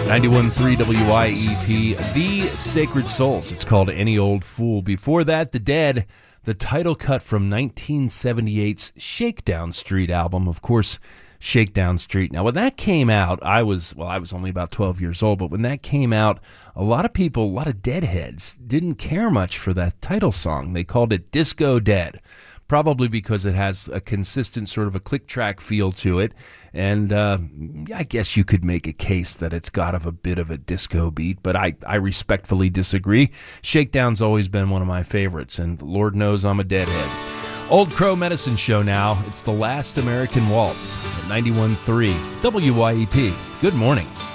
91.3 WYEP, The Sacred Souls. It's called Any Old Fool. Before that, The Dead, the title cut from 1978's Shakedown Street album. Of course, Shakedown Street. Now, when that came out, I was only about 12 years old, but when that came out, a lot of people, a lot of Deadheads, didn't care much for that title song. They called it Disco Dead. Probably because it has a consistent sort of a click-track feel to it. And I guess you could make a case that it's got a bit of a disco beat, but I respectfully disagree. Shakedown's always been one of my favorites, and Lord knows I'm a Deadhead. Old Crow Medicine Show now. It's The Last American Waltz at 91.3 WYEP. Good morning.